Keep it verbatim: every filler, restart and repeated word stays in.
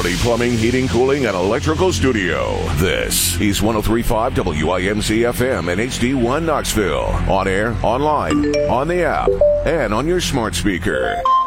Quality Plumbing, Heating, Cooling, and Electrical Studio. This is one oh three point five W I M C F M and H D one Knoxville. On air, online, on the app, and on your smart speaker.